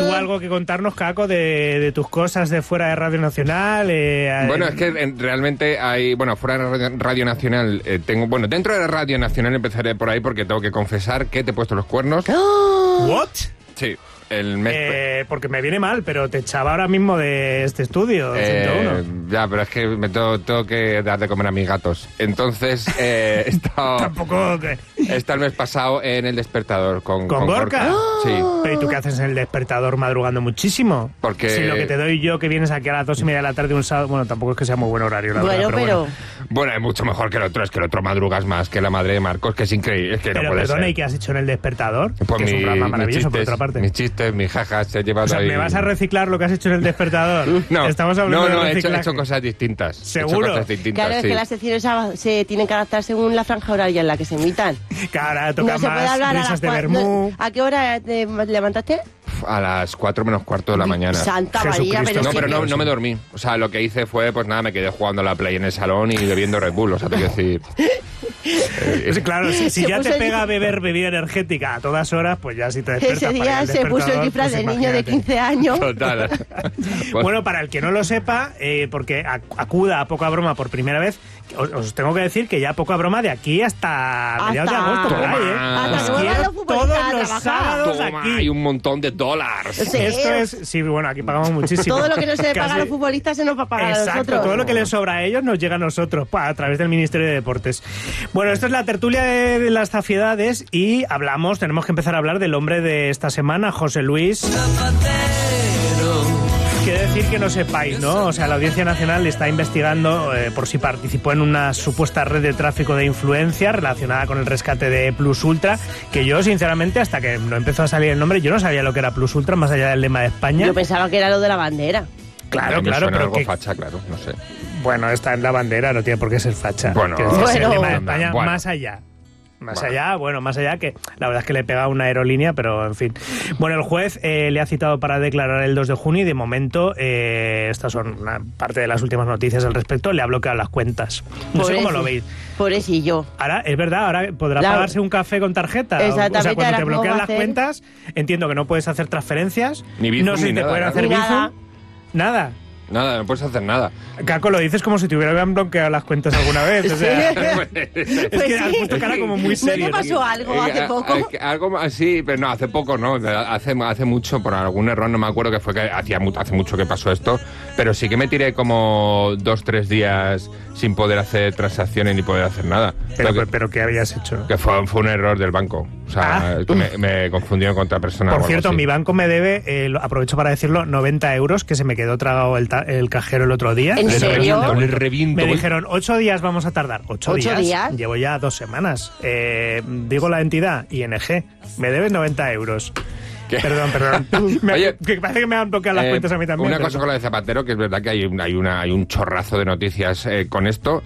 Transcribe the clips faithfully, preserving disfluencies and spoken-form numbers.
tú algo que contarnos, Caco, de, de tus cosas de fuera de Radio Nacional. Eh, bueno, es que en, realmente hay... Bueno, fuera de Radio, Radio Nacional eh, tengo... Bueno, dentro de Radio Nacional empezaré por ahí porque tengo que confesar que te he puesto los cuernos. ¿What? Sí. El mes... eh, porque me viene mal, pero te echaba ahora mismo de este estudio. Eh, ciento uno. Ya, pero es que me tengo, tengo que dar de comer a mis gatos. Entonces, eh, he estado... Tampoco... He estado el mes pasado en El Despertador con, ¿Con, con Gorka? Gorka. Sí. Pero ¿y tú qué haces en El Despertador madrugando muchísimo? Porque... Si lo que te doy yo, que vienes aquí a las dos y media de la tarde un sábado... Bueno, tampoco es que sea muy buen horario, la bueno, verdad, pero... pero... Bueno. bueno, es mucho mejor que el otro. Es que el otro madrugas más que la madre de Marcos, que es increíble. Es que pero no puede perdona, ser. ¿y qué has hecho en El Despertador? Pues que mi, es un programa maravilloso, mis por chistes, otra parte. mis chistes, mis jajas, se he llevado O sea, ahí... ¿me vas a reciclar lo que has hecho en El Despertador? No, Estamos hablando no, no, de he hecho, he reciclaje. hecho cosas distintas. ¿Seguro? He hecho cosas distintas, Claro, es sí. que las secciones se, se tienen que adaptar según la franja horaria en la que se emitan. Cara, toca No se puede más hablar a risas las de cua- Bermú. no, ¿A qué hora te levantaste? A las cuatro menos cuarto de la mañana. Santa Jesucristo. María, pero No, es pero que- no, no me dormí. O sea, lo que hice fue, pues nada, me quedé jugando a la Play en el salón y bebiendo Red Bull. O sea, te quiero decir... eh, Pues claro, si, si Se ya puso te el- pega beber bebida energética a todas horas, pues ya si te despiertas Ese para ir día al se puso el despertador, disfraz pues de niño de imagínate. quince años. Total. Bueno, para el que no lo sepa, eh, porque ac- acuda a Poca Broma por primera vez, os, os tengo que decir que ya Poca Broma de aquí hasta, Hasta- mediados de agosto, por ahí, ¿eh? Toma. Hasta Os que vuelvan quiero los futbolistas todos a los trabajar. sábados Toma, aquí. hay un montón de dólares. Sí. Esto es, sí, bueno, aquí pagamos muchísimo. Todo lo que no se le paga Casi- a los futbolistas se nos va a pagar a Exacto, nosotros. todo lo que les sobra a ellos nos llega a nosotros pa, a través del Ministerio de Deportes. Bueno, esto es la tertulia de, de las zafiedades y hablamos, tenemos que empezar a hablar del hombre de esta semana, José Luis. Quiere decir que no sepáis, ¿no? O sea, la Audiencia Nacional está investigando eh, por si participó en una supuesta red de tráfico de influencia relacionada con el rescate de Plus Ultra, que yo, sinceramente, hasta que no empezó a salir el nombre, yo no sabía lo que era Plus Ultra, más allá del lema de España. Yo pensaba que era lo de la bandera. Claro, Me claro, suena pero algo que, facha, claro, no sé. bueno, está en la bandera, no tiene por qué ser facha. Bueno, Quiero decir, es el bueno. lema de España, Bueno. más allá. Más Bueno. allá, bueno, más allá que la verdad es que le pega una aerolínea, pero en fin. Bueno, el juez eh, le ha citado para declarar el dos de junio y de momento, eh, estas son una parte de las últimas noticias al respecto, le ha bloqueado las cuentas. No sé cómo lo veis. Pobrecillo. Ahora, es verdad, ahora podrá La- pagarse un café con tarjeta. Exactamente, O sea, cuando ahora te cómo bloquean va a las hacer. cuentas, entiendo que no puedes hacer transferencias. Ni Bizum, no sé si ni te nada, pueden ¿no? hacer Ni Bizum. nada. Nada. Nada, no puedes hacer nada. Caco, lo dices como si te hubieran bloqueado las cuentas alguna vez. O sea, Sí. es Pues que sí. has puesto cara como muy ¿No serio. te pasó algo hace Eh, poco? eh, algo así, pero no, hace poco no, hace, hace mucho, por algún error, no me acuerdo que fue que hacía mu- hace mucho que pasó esto, pero sí que me tiré como dos, tres días sin poder hacer transacciones ni poder hacer nada. Pero, Lo que, pero ¿qué habías hecho? que fue, fue un error del banco, o sea, Ah. que me, me confundieron con otra persona. o Por algo cierto, así. mi banco me debe, eh, lo- aprovecho para decirlo, noventa euros, que se me quedó tragado el, ta- el cajero el otro día. ¿En Le serio? reviento, le reviento. Me dijeron, ocho días vamos a tardar. ¿Ocho, ¿Ocho días? Llevo ya dos semanas. Eh, digo la entidad, I N G. Me debes noventa euros. ¿Qué? Perdón, perdón. Me- Oye, que parece que me han bloqueado las Eh, cuentas a mí también. Una pero cosa no. con la de Zapatero, que es verdad que hay, un- hay, una, hay un chorrazo de noticias eh, con esto.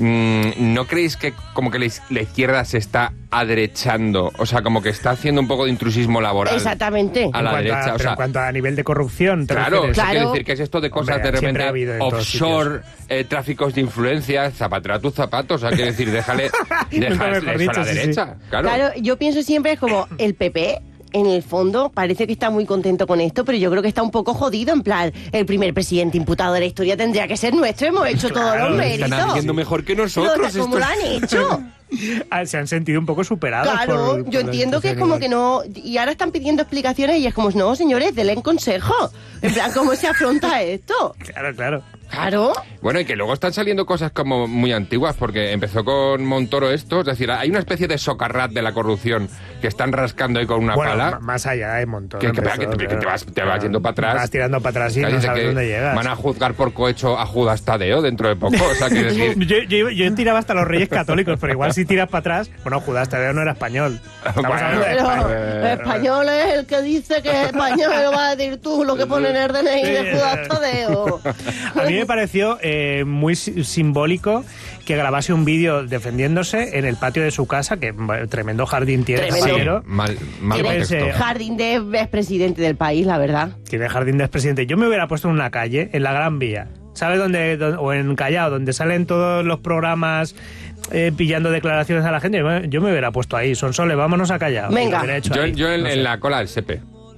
Mm, ¿No creéis que como que la, is- la izquierda se está aderechando? O sea, como que está haciendo un poco de intrusismo laboral. Exactamente. A En la cuanto derecha, a, o pero sea, en cuanto a nivel de corrupción, ¿te Claro, refieres? o sea, Claro. quiero decir que es esto de cosas Hombre, de siempre repente ha habido en todos offshore, eh, tráficos de influencia, zapatera tus zapatos, o sea, quiero decir, déjale, Nunca déjale mejor eso dicho, a la sí, sí. derecha, claro. Claro, yo pienso siempre es como el P P. En el fondo parece que está muy contento con esto, pero yo creo que está un poco jodido. En plan, el primer presidente imputado de la historia tendría que ser nuestro. Hemos hecho todos Claro, los Están méritos. haciendo mejor que nosotros. Lo- ¿Cómo esto- lo han hecho? Ah, se han sentido un poco superados. Claro, por- por yo la entiendo que es situación como igual. que no... Y ahora están pidiendo explicaciones y es como, no, señores, denle en consejo. En plan, ¿cómo se afronta esto? Claro, claro. Claro. Bueno, y que luego están saliendo cosas como muy antiguas, porque empezó con Montoro esto, es decir, hay una especie de socarrat de la corrupción que están rascando ahí con una Bueno, pala. ma- más allá hay un montón. Que- que- empezó, que te- que te claro. vas- te vas yendo para atrás. Vas tirando para atrás y Claro, no dice sabes que dónde llegas. van a juzgar por cohecho a Judas Tadeo dentro de poco. O sea, quiero decir, Yo, yo, yo tiraba hasta los Reyes Católicos, pero igual si tiras para atrás... Bueno, Judas Tadeo no era español. Estamos Bueno, hablando de Pero España. el español es el que dice que es español, no vas a decir tú lo que pone en el D N I de Judas Tadeo. A mí me pareció eh, muy si- simbólico que grabase un vídeo defendiéndose en el patio de su casa, que bueno, tremendo jardín tiene. Tremendo. Caballero. mal, mal Tiene contexto. ese- Jardín de expresidente del país, la verdad. Tiene jardín de expresidente. Yo me hubiera puesto en una calle, en la Gran Vía, ¿sabes dónde? dónde- o en Callao, donde salen todos los programas eh, pillando declaraciones a la gente. Yo me- Yo me hubiera puesto ahí. Son Sole, vámonos a Callao. Venga. Y lo hubiera hecho Yo, ahí. yo en, No en sé. la cola del Sepe.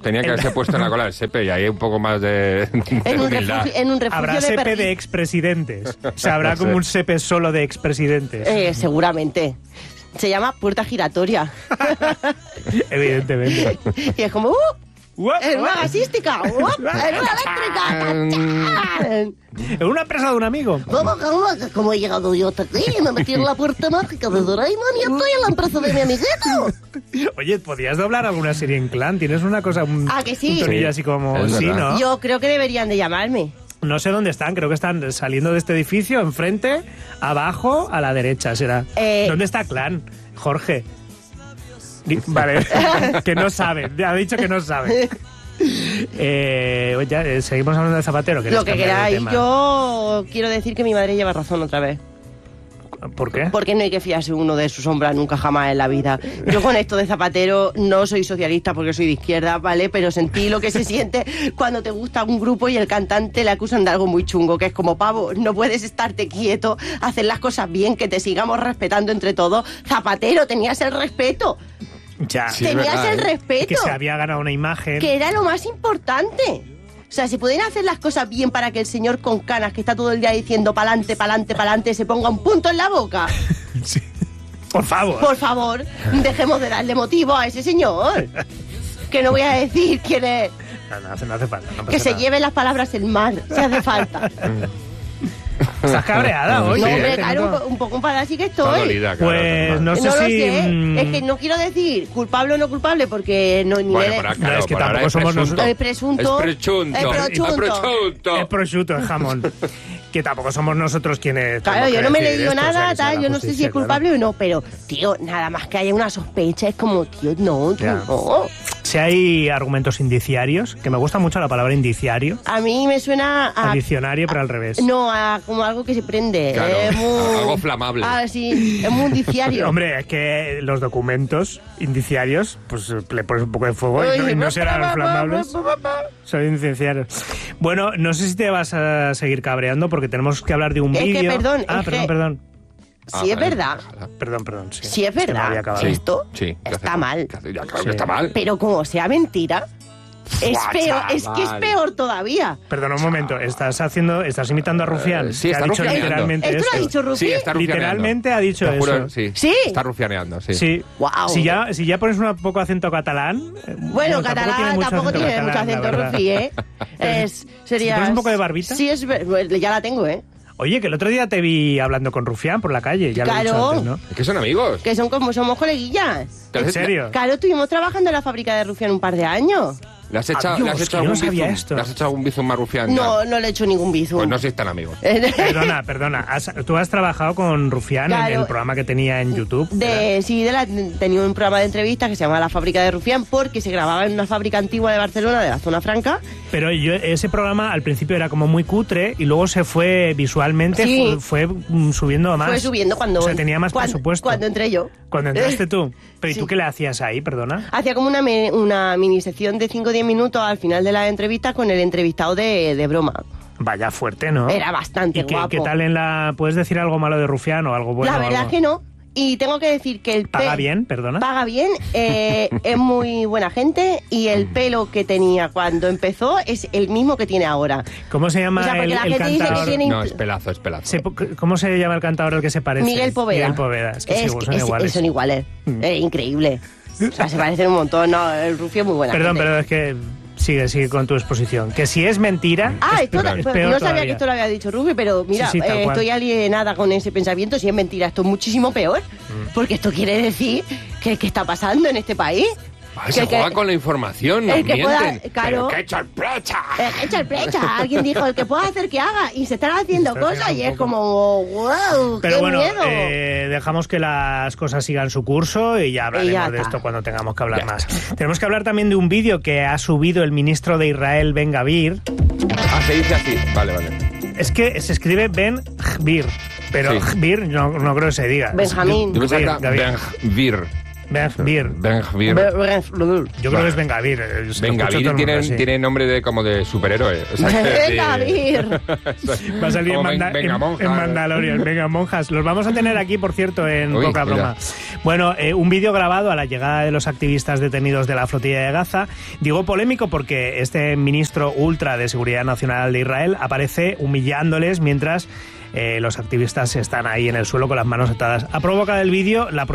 Tenía que haberse puesto en la cola del Sepe y ahí un poco más de, de En un humildad. refugio, en un refugio Habrá de sepe perri- de expresidentes. O sea, habrá como un sepe solo de expresidentes. Eh, seguramente. Se llama puerta giratoria. Evidentemente. Y es como, ¡uh! ¡En una gasística! ¡Uh! ¡En una eléctrica! En una empresa de un amigo. ¿Cómo, cómo, cómo he llegado yo hasta aquí? Me metí en la puerta mágica de Doraemon y estoy en la empresa de mi amiguito. Oye, ¿podías doblar alguna serie en Clan? Tienes una cosa, un, Ah, que sí. un tonillo Sí, así como... es Sí, verdad. ¿no? Yo creo que deberían de llamarme. No sé dónde están, creo que están saliendo de este edificio, enfrente, abajo, a la derecha será. Eh. ¿Dónde está Clan? Jorge. Di- Vale, que no sabe, ha dicho que no sabe. Eh, ya, eh, seguimos hablando de Zapatero. ¿Queréis Lo que cambiar de queráis. tema? Yo quiero decir que mi madre lleva razón otra vez. ¿Por qué? Porque no hay que fiarse uno de su sombra nunca jamás en la vida. Yo con esto de Zapatero no soy socialista porque soy de izquierda, ¿vale? Pero sentí lo que se siente cuando te gusta un grupo y el cantante le acusan de algo muy chungo, que es como, pavo, no puedes estarte quieto, hacer las cosas bien, que te sigamos respetando entre todos. Zapatero, tenías el respeto. Ya. Sí, es tenías verdad, el ¿eh? respeto. Que se había ganado una imagen. Que era lo más importante. O sea, si pueden hacer las cosas bien para que el señor con canas, que está todo el día diciendo pa'lante, pa'lante, pa'lante, se ponga un punto en la boca. Sí. Por favor. Por favor, dejemos de darle motivo a ese señor. Que no voy a decir quién es. No, no hace, no hace falta. No pasa Que se nada. lleve las palabras el mar, si hace falta. Estás cabreada hoy. No, ¿eh? hombre, Te claro, noto. un, un poco enfadada sí que Está estoy. dolida, claro, Pues normal. no sé No lo si... sé. mm, Es que no quiero decir culpable o no culpable porque no ni Bueno, le- por acá, No, es que por ahora tampoco somos presunto. El presunto. Es presunto. El Es prosciutto. prosciutto. Es prosciutto, es jamón. Que tampoco somos nosotros quienes... Claro, tenemos yo que no me le decidir digo esto, o sea, nada, que sea tal, la yo no sé si justicia, es culpable o no, pero, tío, nada más que haya una sospecha, es como, tío, no, tú Ya. no. claro. Si hay argumentos indiciarios, que me gusta mucho la palabra indiciario, A mí me suena a... a diccionario, pero al revés. No, a como algo que se prende. Claro, es muy- algo flamable. Ah, sí, es muy indiciario. Hombre, es que los documentos indiciarios, pues le pones un poco de fuego y no, Ay, y no serán flamables. pa, pa, pa, pa. Son indiciarios. Bueno, no sé si te vas a seguir cabreando porque tenemos que hablar de un Es que, vídeo. perdón, ah, es perdón, que- perdón. Ah, Si es vale, verdad, déjala. Perdón, perdón. Sí, si es que me había verdad, acabado. Sí, esto sí, ¿qué está hace? mal. ¿Qué hace? Ya, claro Sí. que está mal. Pero como sea mentira, es Buah, peor, es que es chaval. peor todavía. Perdona un momento, estás haciendo, estás imitando a Rufián. Eh, sí, que ha está dicho rufianeando. literalmente ¿Esto lo ha eso. dicho Rufi? Sí, está rufianeando. Literalmente ha dicho Te juro, eso. sí. ¿Sí? Está rufianeando, sí. Sí. Guau. Si ya, si ya pones un poco acento catalán. eh, Bueno, catalán tampoco tiene mucho catalán, la acento, verdad. Rufi, ¿eh? Es, sería... ¿Te pones un poco de barbita? Sí, es, ver- ya la tengo, ¿eh? Oye, que el otro día te vi hablando con Rufián por la calle, ya lo he dicho Claro. antes, ¿no? Es que son amigos. Que son como somos coleguillas. ¿Te has- ¿En serio? Claro, estuvimos trabajando en la fábrica de Rufián un par de años. ¿Le has hecho, Adiós, ¿le has que hecho yo no algún sabía bizum? esto. ¿Le has hecho algún bizum más rufián? No, ya? no le he hecho ningún bizum. Pues no sois tan amigos. Perdona, perdona. has- tú has trabajado con Rufián en Claro. el programa que tenía en YouTube. De, sí, de la, tenía un programa de entrevistas que se llama La Fábrica de Rufián porque se grababa en una fábrica antigua de Barcelona, de la zona franca. Pero yo, ese programa al principio era como muy cutre y luego se fue visualmente, Sí. fue, fue, mm, subiendo más. Fue subiendo cuando... O sea, tenía más cuan- presupuesto. Cuando entré yo. Cuando entraste tú. Pero ¿y Sí. tú qué le hacías ahí, perdona? Hacía como una, me- una mini sección de cinco o diez minutos al final de la entrevista con el entrevistado de, de broma. Vaya fuerte, ¿no? Era bastante ¿Y qué, guapo. qué tal en la...? ¿Puedes decir algo malo de Rufián o algo bueno? la o verdad algo? es que no. Y tengo que decir que el ¿Paga pe- bien, perdona? Paga bien, eh, es muy buena gente y el pelo que tenía cuando empezó es el mismo que tiene ahora. ¿Cómo se llama O sea, porque el, la el gente dice que cantador? tiene- No, es pelazo, es pelazo. Se- ¿Cómo se llama el cantador al que se parece? Miguel Poveda. Miguel Poveda, es que sí, Es son que es- iguales. son iguales. Mm. Es increíble. O sea, se parecen un montón. No, el Rufio es muy buena Perdón, gente. perdón, es que sigue, sigue con tu exposición. Que si es mentira, Ah, es, esto peor- ta- es pues, peor no sabía todavía. que esto lo había dicho Rufi, pero mira, Sí, sí, tal eh, cual. estoy alienada con ese pensamiento. Si es mentira, esto es muchísimo peor. Mm. Porque esto quiere decir que ¿qué está pasando en este país? Ah, se que- juega que- con la información, nos el que pueda- mienten. claro. Pero qué sorpresa. Eh, echa el plecha. Alguien dijo, el que pueda hacer que haga. Y se están haciendo Está cosas haciendo y un es poco. como, wow, Pero qué bueno, miedo. eh, dejamos que las cosas sigan su curso y ya hablaremos Y ya de está. esto cuando tengamos que hablar Ya. más. Tenemos que hablar también de un vídeo que ha subido el ministro de Israel, Ben Gavir. Ah, se dice así. Vale, vale. Es que se escribe Ben Gvir, pero Sí. Gvir no, no creo que se diga. Benjamín. Yo pensaba que era Gavir. Ben Vir. Ben-Gvir. Ben-Gvir. Yo creo que es Ben-Gvir. Ben-Gvir tiene, sí. tiene nombre de como de superhéroe. O sea, Ben-Gvir. Va a salir en, Manda venga, en, monja. en Mandalorian. Venga, monjas. Los vamos a tener aquí, por cierto, en Uy, Poca Broma. Bueno, eh, un vídeo grabado a la llegada de los activistas detenidos de la flotilla de Gaza. Digo polémico porque este ministro ultra de Seguridad Nacional de Israel aparece humillándoles mientras eh, los activistas están ahí en el suelo con las manos atadas. Ha provocado el vídeo la